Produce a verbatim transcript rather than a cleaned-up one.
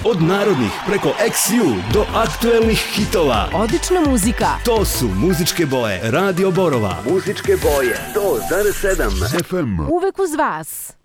Od narodnih preko X U do aktuelnih hitova. Odlična muzika. To su muzičke boje Radio Borova. Muzičke boje sto zarez sedam F M. Uvek uz vas.